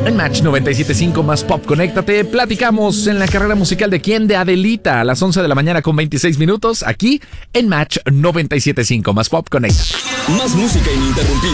En Match 97.5 más Pop, conéctate. Platicamos en la carrera musical de ¿Quién? De Adelita a las 11 de la mañana con 26 minutos. Aquí en Match 97.5 más Pop, conéctate. Más música ininterrumpida.